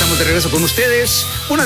Estamos de regreso con ustedes.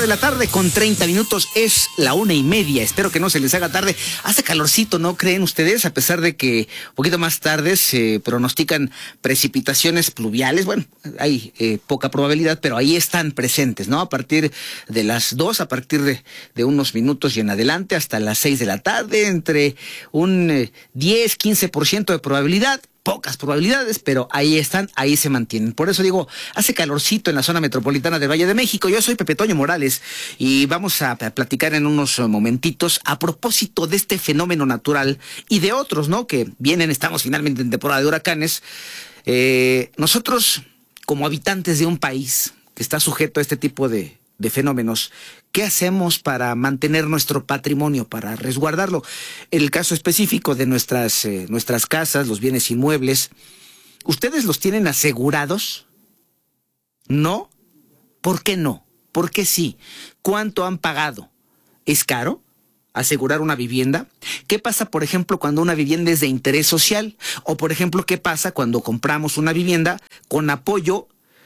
1:30 es la 1:30. Espero que no se les haga tarde. Hace calorcito, ¿no creen ustedes? A pesar de que un poquito más tarde se pronostican precipitaciones pluviales. Bueno, hay poca probabilidad, pero ahí están presentes, ¿no? A partir de las 2, a partir de unos minutos y en adelante, hasta las 6 de la tarde, entre un 10-15% de probabilidad. Pocas probabilidades, pero ahí están, ahí se mantienen. Por eso digo, hace calorcito en la zona metropolitana del Valle de México. Yo soy Pepe Toño Morales y vamos a platicar en unos momentitos a propósito de este fenómeno natural y de otros, ¿no? Que vienen, estamos finalmente en temporada de huracanes. Nosotros, como habitantes de un país que está sujeto a este tipo de fenómenos, ¿qué hacemos para mantener nuestro patrimonio, para resguardarlo? En el caso específico de nuestras casas, los bienes inmuebles, ¿ustedes los tienen asegurados? ¿No? ¿Por qué no? ¿Por qué sí? ¿Cuánto han pagado? ¿Es caro asegurar una vivienda? ¿Qué pasa, por ejemplo, cuando una vivienda es de interés social? O, por ejemplo, ¿qué pasa cuando compramos una vivienda con apoyo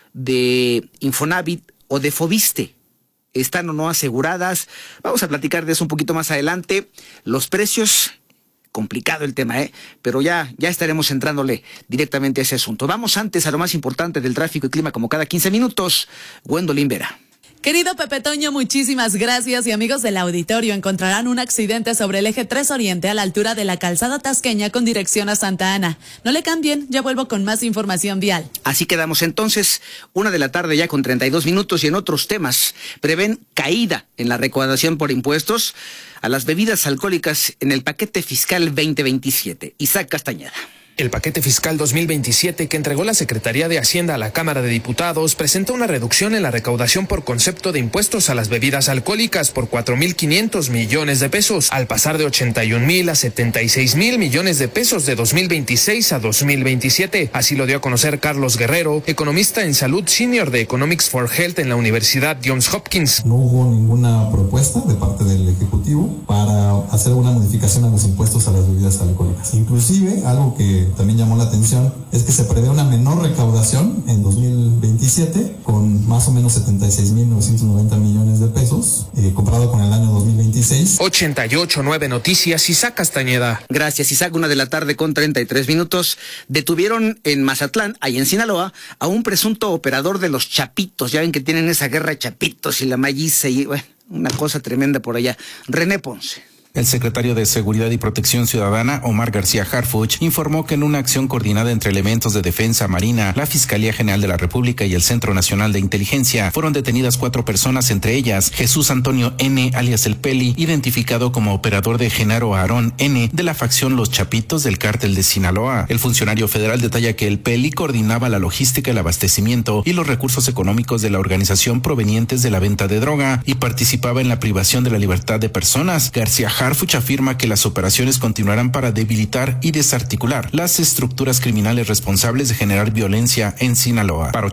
de Infonavit o de Foviste? ¿Están o no aseguradas? Vamos a platicar de eso un poquito más adelante. Los precios, complicado el tema, pero ya estaremos entrándole directamente a ese asunto. Vamos antes a lo más importante del tráfico y clima, como cada 15 minutos. Gwendolyn Vera. Querido Pepe Toño, muchísimas gracias, y amigos del auditorio, encontrarán un accidente sobre el eje 3 Oriente a la altura de la calzada Tasqueña con dirección a Santa Ana. No le cambien, ya vuelvo con más información vial. Así quedamos entonces, 1:00 ya con 32 minutos, y en otros temas, prevén caída en la recaudación por impuestos a las bebidas alcohólicas en el paquete fiscal 2027. Isaac Castañeda. El paquete fiscal 2027 que entregó la Secretaría de Hacienda a la Cámara de Diputados presenta una reducción en la recaudación por concepto de impuestos a las bebidas alcohólicas por 4.500 millones de pesos, al pasar de 81.000 a 76.000 millones de pesos de 2026 a 2027. Así lo dio a conocer Carlos Guerrero, economista en salud senior de Economics for Health en la Universidad Johns Hopkins. No hubo ninguna propuesta de parte del Ejecutivo para hacer una modificación a los impuestos a las bebidas alcohólicas. Inclusive, algo que también llamó la atención es que se prevé una menor recaudación en 2027 con más o menos 76.990 millones de pesos comparado con el año 2026. 88.9 Noticias, Isaac Castañeda. Gracias, Isaac. 1:00 con 33 minutos. Detuvieron en Mazatlán, ahí en Sinaloa, a un presunto operador de los chapitos. Ya ven que tienen esa guerra de chapitos y la malliza y bueno, una cosa tremenda por allá. René Ponce. El secretario de Seguridad y Protección Ciudadana, Omar García Harfuch, informó que en una acción coordinada entre elementos de Defensa Marina, la Fiscalía General de la República y el Centro Nacional de Inteligencia, fueron detenidas 4 personas, entre ellas Jesús Antonio N., alias El Peli, identificado como operador de Genaro Aarón N., de la facción Los Chapitos del Cártel de Sinaloa. El funcionario federal detalla que El Peli coordinaba la logística, el abastecimiento y los recursos económicos de la organización provenientes de la venta de droga y participaba en la privación de la libertad de personas. García Harfuch afirma que las operaciones continuarán para debilitar y desarticular las estructuras criminales responsables de generar violencia en Sinaloa. Para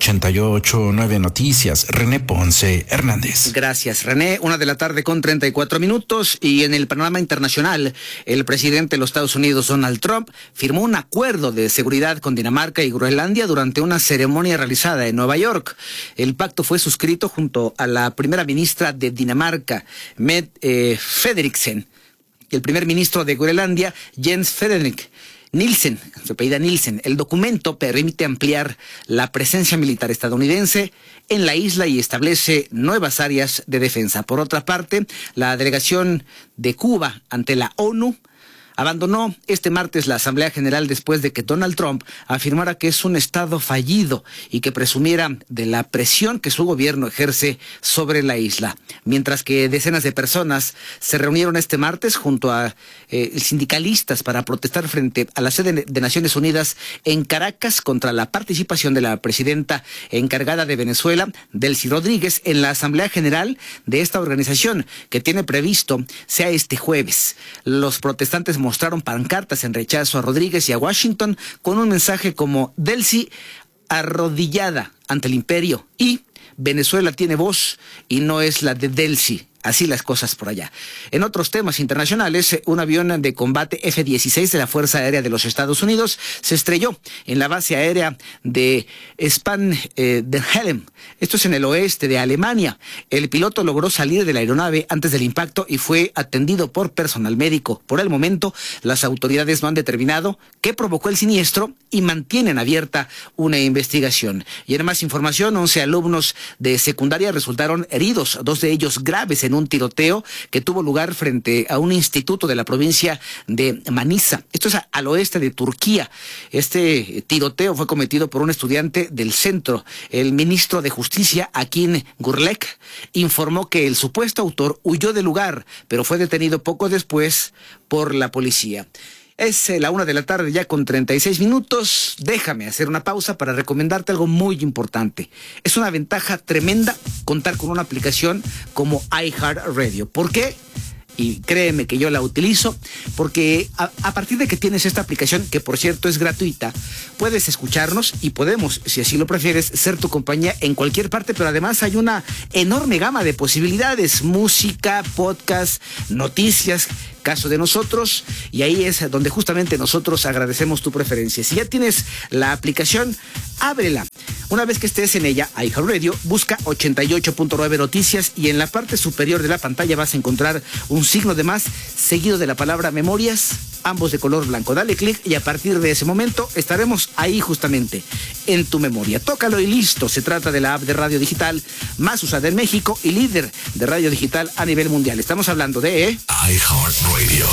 88.9 Noticias, René Ponce Hernández. Gracias, René. 1:00 con 34 minutos. Y en el panorama internacional, el presidente de los Estados Unidos, Donald Trump, firmó un acuerdo de seguridad con Dinamarca y Groenlandia durante una ceremonia realizada en Nueva York. El pacto fue suscrito junto a la primera ministra de Dinamarca, Mette Frederiksen, y el primer ministro de Groenlandia, Jens Frederik Nielsen, su apellida Nielsen. El documento permite ampliar la presencia militar estadounidense en la isla y establece nuevas áreas de defensa. Por otra parte, la delegación de Cuba ante la ONU abandonó este martes la Asamblea General después de que Donald Trump afirmara que es un estado fallido y que presumiera de la presión que su gobierno ejerce sobre la isla. Mientras que decenas de personas se reunieron este martes junto a sindicalistas para protestar frente a la sede de Naciones Unidas en Caracas contra la participación de la presidenta encargada de Venezuela, Delcy Rodríguez, en la Asamblea General de esta organización, que tiene previsto sea este jueves. Los protestantes mostraron pancartas en rechazo a Rodríguez y a Washington con un mensaje como Delcy arrodillada ante el imperio y Venezuela tiene voz y no es la de Delcy. Así las cosas por allá. En otros temas internacionales, un avión de combate F-16 de la Fuerza Aérea de los Estados Unidos se estrelló en la base aérea de Spandhelm. Esto es en el oeste de Alemania. El piloto logró salir de la aeronave antes del impacto y fue atendido por personal médico. Por el momento, las autoridades no han determinado qué provocó el siniestro y mantienen abierta una investigación. Y en más información, 11 alumnos de secundaria resultaron heridos, 2 de ellos graves en un tiroteo que tuvo lugar frente a un instituto de la provincia de Manisa. Esto es al oeste de Turquía. Este tiroteo fue cometido por un estudiante del centro. El ministro de Justicia, Akin Gurlek, informó que el supuesto autor huyó del lugar, pero fue detenido poco después por la policía. Es la 1:00 p.m. ya con 36 minutos. Déjame hacer una pausa para recomendarte algo muy importante. Es una ventaja tremenda contar con una aplicación como iHeartRadio. ¿Por qué? Y créeme que yo la utilizo porque a partir de que tienes esta aplicación, que por cierto es gratuita, puedes escucharnos y podemos, si así lo prefieres, ser tu compañía en cualquier parte, pero además hay una enorme gama de posibilidades: música, podcast, noticias, caso de nosotros, y ahí es donde justamente nosotros agradecemos tu preferencia. Si ya tienes la aplicación, ábrela. Una vez que estés en ella, iHeartRadio, busca 88.9 Noticias y en la parte superior de la pantalla vas a encontrar un signo de más seguido de la palabra Memorias, ambos de color blanco. Dale clic y a partir de ese momento estaremos ahí justamente en tu memoria. Tócalo y listo. Se trata de la app de radio digital más usada en México y líder de radio digital a nivel mundial. Estamos hablando de iHeartRadio.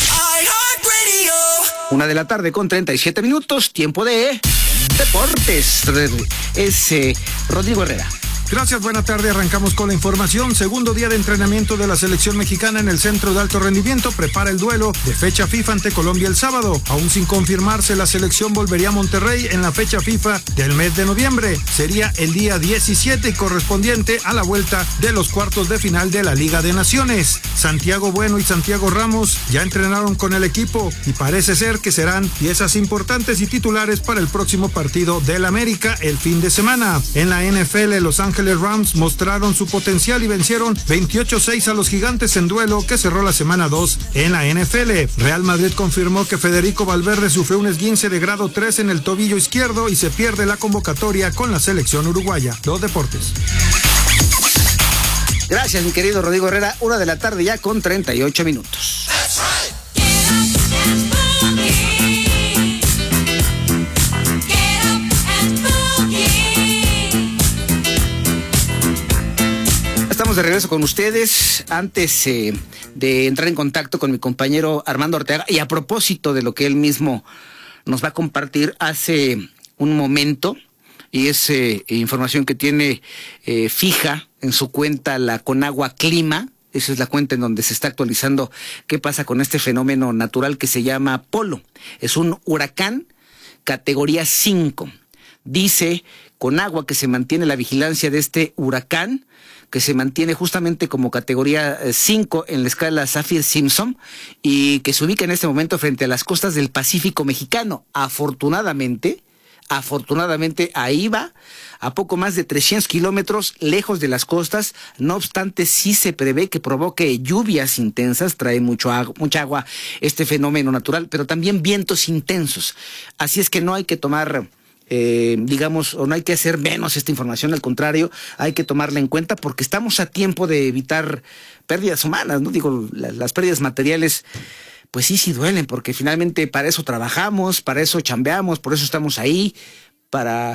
1:00 p.m. con 37 minutos, tiempo de deportes. Es Rodrigo Herrera. Gracias, buena tarde. Arrancamos con la información. Segundo día de entrenamiento de la selección mexicana en el Centro de Alto Rendimiento. Prepara el duelo de fecha FIFA ante Colombia el sábado. Aún sin confirmarse, la selección volvería a Monterrey en la fecha FIFA del mes de noviembre. Sería el día 17 y correspondiente a la vuelta de los cuartos de final de la Liga de Naciones. Santiago Bueno y Santiago Ramos ya entrenaron con el equipo y parece ser que serán piezas importantes y titulares para el próximo partido del América el fin de semana. En la NFL, Los Ángeles Rams mostraron su potencial y vencieron 28-6 a los Gigantes en duelo que cerró la semana 2 en la NFL. Real Madrid confirmó que Federico Valverde sufrió un esguince de grado 3 en el tobillo izquierdo y se pierde la convocatoria con la selección uruguaya. Los deportes. Gracias, mi querido Rodrigo Herrera. 1:00 p.m. ya con 38 minutos. Estamos de regreso con ustedes. Antes de entrar en contacto con mi compañero Armando Ortega, y a propósito de lo que él mismo nos va a compartir hace un momento, y es información que tiene fija en su cuenta la Conagua Clima. Esa es la cuenta en donde se está actualizando qué pasa con este fenómeno natural que se llama Polo. Es un huracán categoría 5. Dice Conagua que se mantiene la vigilancia de este huracán, que se mantiene justamente como categoría 5 en la escala Saffir-Simpson y que se ubica en este momento frente a las costas del Pacífico mexicano. Afortunadamente, ahí va, a poco más de 300 kilómetros lejos de las costas. No obstante, sí se prevé que provoque lluvias intensas, trae mucha agua este fenómeno natural, pero también vientos intensos. Así es que no hay que tomar... o no hay que hacer menos esta información, al contrario, hay que tomarla en cuenta porque estamos a tiempo de evitar pérdidas humanas, ¿no? Digo, las pérdidas materiales, pues sí duelen, porque finalmente para eso trabajamos, para eso chambeamos, por eso estamos ahí, para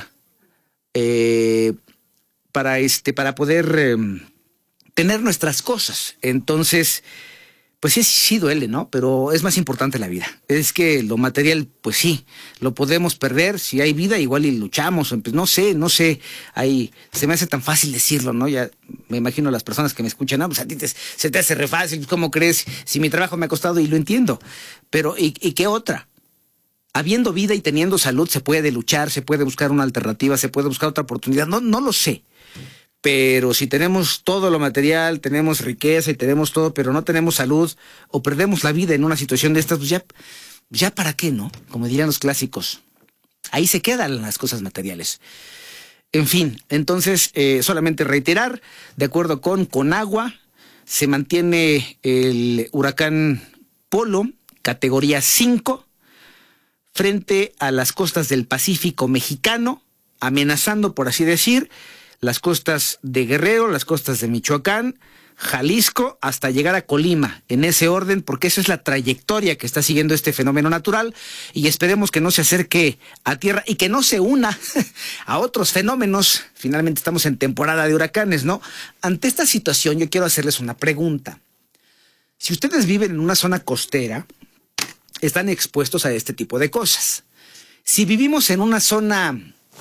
poder tener nuestras cosas. Entonces, pues sí duele, ¿no? Pero es más importante la vida. Es que lo material, pues sí, lo podemos perder. Si hay vida, igual y luchamos. Pues no sé. Ahí se me hace tan fácil decirlo, ¿no? Ya me imagino las personas que me escuchan, pues a ti se te hace re fácil. ¿Cómo crees? Si mi trabajo me ha costado, y lo entiendo. Pero, ¿y qué otra? Habiendo vida y teniendo salud, se puede luchar, se puede buscar una alternativa, se puede buscar otra oportunidad. No lo sé. Pero si tenemos todo lo material, tenemos riqueza y tenemos todo, pero no tenemos salud o perdemos la vida en una situación de estas, pues ya para qué, ¿no? Como dirían los clásicos, ahí se quedan las cosas materiales. En fin, entonces solamente reiterar, de acuerdo con Conagua, Se mantiene el huracán Polo, categoría 5, frente a las costas del Pacífico mexicano, amenazando, por así decir, las costas de Guerrero, las costas de Michoacán, Jalisco, hasta llegar a Colima, en ese orden, porque esa es la trayectoria que está siguiendo este fenómeno natural, y esperemos que no se acerque a tierra y que no se una a otros fenómenos. Finalmente estamos en temporada de huracanes, ¿no? Ante esta situación yo quiero hacerles una pregunta. Si ustedes viven en una zona costera, están expuestos a este tipo de cosas. Si vivimos en una zona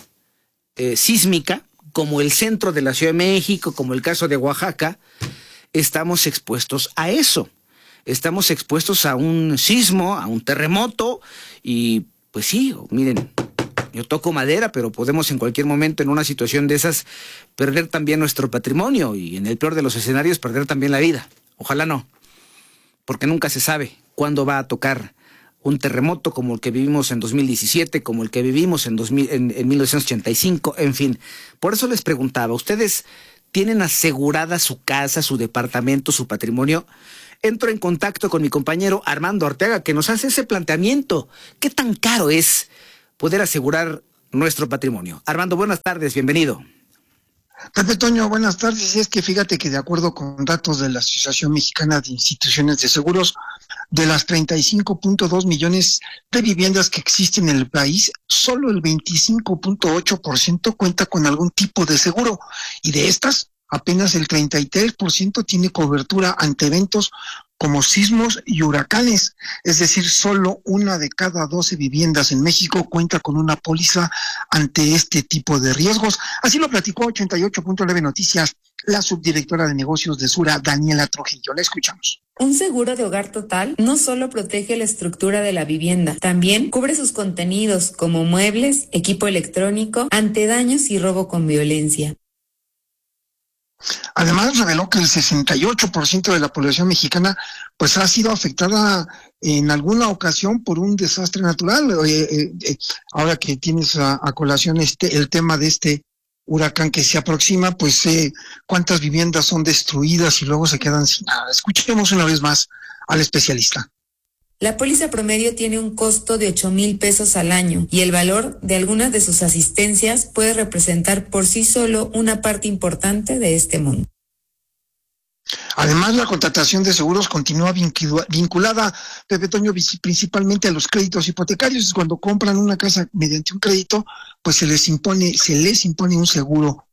sísmica, como el centro de la Ciudad de México, como el caso de Oaxaca, estamos expuestos a eso. Estamos expuestos a un sismo, a un terremoto, y pues sí, miren, yo toco madera, pero podemos en cualquier momento en una situación de esas perder también nuestro patrimonio y en el peor de los escenarios perder también la vida. Ojalá no, porque nunca se sabe cuándo va a tocar un terremoto como el que vivimos en 2017, como el que vivimos en 1985, en fin. Por eso les preguntaba, ¿ustedes tienen asegurada su casa, su departamento, su patrimonio? Entro en contacto con mi compañero Armando Arteaga, que nos hace ese planteamiento. ¿Qué tan caro es poder asegurar nuestro patrimonio? Armando, buenas tardes, bienvenido. Pepe Toño, buenas tardes. Es que fíjate que de acuerdo con datos de la Asociación Mexicana de Instituciones de Seguros, de las 35.2 millones de viviendas que existen en el país, solo el 25.8% cuenta con algún tipo de seguro, y de estas, apenas el 33% tiene cobertura ante eventos como sismos y huracanes. Es decir, solo 1 de cada 12 viviendas en México cuenta con una póliza ante este tipo de riesgos. Así lo platicó 88.9 Noticias la subdirectora de negocios de Sura, Daniela Trujillo. La escuchamos. Un seguro de hogar total no solo protege la estructura de la vivienda, también cubre sus contenidos como muebles, equipo electrónico, ante daños y robo con violencia. Además, reveló que el 68% de la población mexicana pues ha sido afectada en alguna ocasión por un desastre natural. Ahora que tienes a colación el tema de este huracán que se aproxima, pues cuántas viviendas son destruidas y luego se quedan sin nada. Escuchemos una vez más al especialista. La póliza promedio tiene un costo de 8,000 pesos al año y el valor de algunas de sus asistencias puede representar por sí solo una parte importante de este monto. Además, la contratación de seguros continúa vinculada, Pepe Toño, principalmente a los créditos hipotecarios. Cuando compran una casa mediante un crédito, pues se les impone un seguro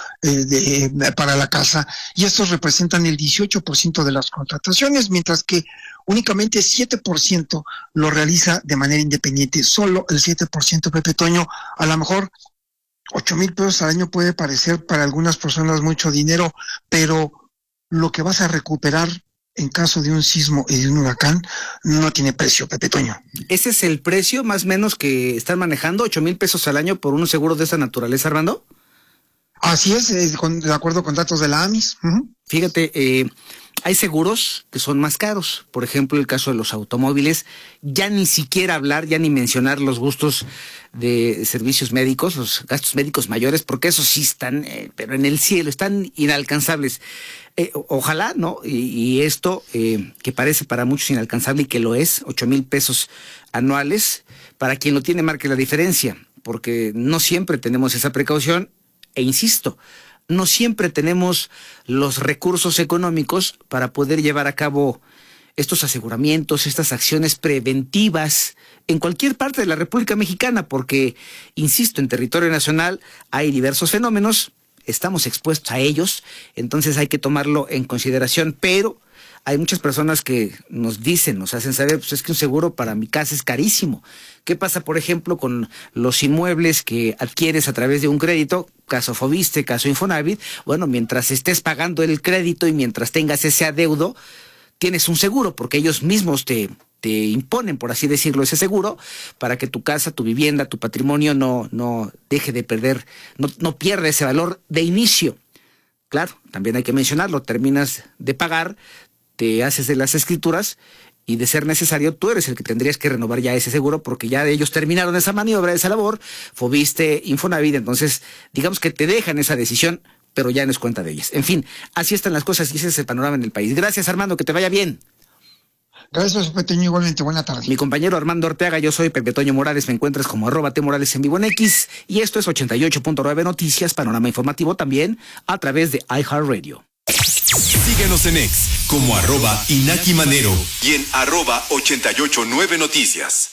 para la casa, y estos representan el 18% de las contrataciones, mientras que únicamente 7% lo realiza de manera independiente. Solo el 7%, Pepe Toño. A lo mejor 8,000 pesos al año puede parecer para algunas personas mucho dinero, pero lo que vas a recuperar en caso de un sismo y de un huracán no tiene precio, Pepe Toño. ¿Ese es el precio más o menos que están manejando, 8,000 pesos al año por un seguro de esa naturaleza, Armando? Así es, de acuerdo con datos de la AMIS. Uh-huh. Fíjate, hay seguros que son más caros. Por ejemplo, el caso de los automóviles, ya ni siquiera hablar, ya ni mencionar los gustos de servicios médicos, los gastos médicos mayores, porque esos sí están, pero en el cielo, están inalcanzables. Ojalá, ¿no? Y esto, que parece para muchos inalcanzable y que lo es, 8,000 pesos anuales, para quien lo tiene marque la diferencia, porque no siempre tenemos esa precaución, e insisto, no siempre tenemos los recursos económicos para poder llevar a cabo estos aseguramientos, estas acciones preventivas en cualquier parte de la República Mexicana, porque, insisto, en territorio nacional hay diversos fenómenos, estamos expuestos a ellos, entonces hay que tomarlo en consideración, pero hay muchas personas que nos dicen, nos hacen saber, pues es que un seguro para mi casa es carísimo. ¿Qué pasa, por ejemplo, con los inmuebles que adquieres a través de un crédito? Caso Fobiste, caso Infonavit. Bueno, mientras estés pagando el crédito y mientras tengas ese adeudo, tienes un seguro, porque ellos mismos te imponen, por así decirlo, ese seguro, para que tu casa, tu vivienda, tu patrimonio no deje de perder, no pierda ese valor de inicio. Claro, también hay que mencionarlo, terminas de pagar, te haces de las escrituras y, de ser necesario, tú eres el que tendrías que renovar ya ese seguro, porque ya ellos terminaron esa maniobra, esa labor, Fobiste, Infonavit. Entonces digamos que te dejan esa decisión pero ya no es cuenta de ellas. En fin, así están las cosas y ese es el panorama en el país. Gracias, Armando, que te vaya bien. Gracias, Pepe Toño, igualmente, buena tarde. Mi compañero Armando Orteaga, yo soy Pepe Toño Morales, me encuentras como @T_Morales en vivo en X, y esto es 88.9 Noticias, panorama informativo también a través de iHeartRadio. Síguenos en X como @Inaki Manero y en @889 Noticias.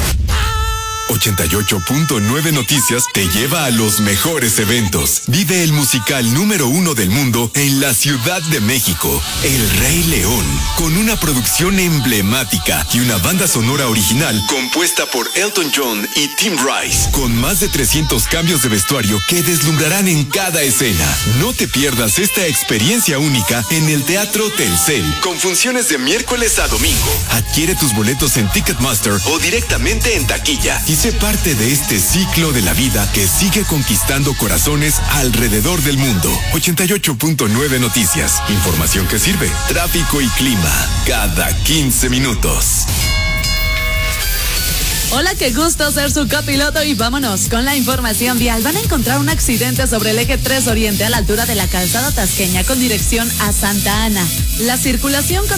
88.9 Noticias te lleva a los mejores eventos. Vive el musical número 1 del mundo en la Ciudad de México, El Rey León, con una producción emblemática y una banda sonora original compuesta por Elton John y Tim Rice, con más de 300 cambios de vestuario que deslumbrarán en cada escena. No te pierdas esta experiencia única en el Teatro Telcel, con funciones de miércoles a domingo. Adquiere tus boletos en Ticketmaster o directamente en taquilla y sé parte de este ciclo de la vida que sigue conquistando corazones alrededor del mundo. 88.9 Noticias. Información que sirve. Tráfico y clima cada 15 minutos. Hola, qué gusto ser su copiloto y vámonos con la información vial. Van a encontrar un accidente sobre el eje 3 Oriente a la altura de la calzada tasqueña con dirección a Santa Ana. La circulación